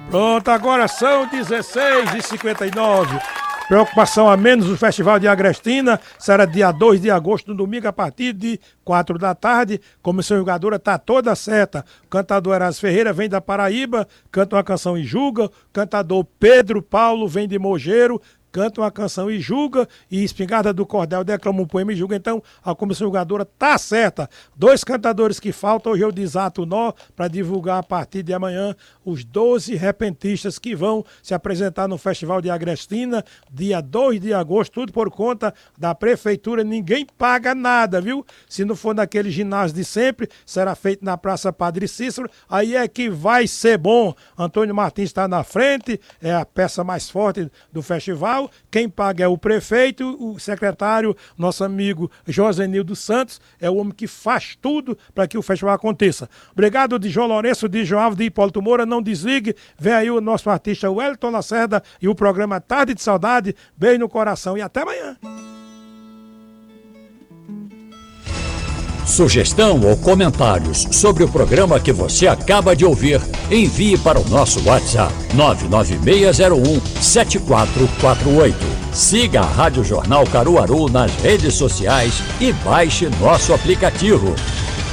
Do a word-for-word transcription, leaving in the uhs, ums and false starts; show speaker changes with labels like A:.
A: Pronto, agora são dezesseis e cinquenta e nove. Preocupação a menos, o Festival de Agrestina será dia dois de agosto, no domingo, a partir de quatro da tarde. Comissão julgadora está toda certa. O cantador Erasmo Ferreira vem da Paraíba, canta uma canção em Juga. O cantador Pedro Paulo vem de Mogeiro, canta uma canção e julga, e Espingarda do Cordel declama um poema e julga. Então a comissão julgadora tá certa. Dois cantadores que faltam, hoje eu desato o nó para divulgar a partir de amanhã os doze repentistas que vão se apresentar no Festival de Agrestina, dia dois de agosto, tudo por conta da prefeitura, ninguém paga nada, viu? Se não for naquele ginásio de sempre, será feito na Praça Padre Cícero, aí é que vai ser bom. Antônio Martins está na frente, é a peça mais forte do festival. Quem paga é o prefeito, o secretário, nosso amigo Josenildo Santos, é o homem que faz tudo para que o festival aconteça. Obrigado de João Lourenço, de João Alves, de Hipólito Moura, não desligue, vem aí o nosso artista Wellington Lacerda e o programa Tarde de Saudade, beijo no coração e até amanhã.
B: Sugestão ou comentários sobre o programa que você acaba de ouvir, envie para o nosso WhatsApp nove nove seis zero um sete quatro quatro oito. Siga a Rádio Jornal Caruaru nas redes sociais e baixe nosso aplicativo.